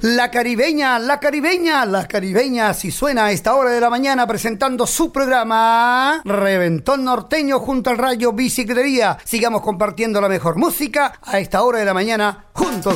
La caribeña, la caribeña, la caribeña, si suena a esta hora de la mañana presentando su programa Reventón Norteño junto al Rayo Bicicletería. Sigamos compartiendo la mejor música a esta hora de la mañana juntos.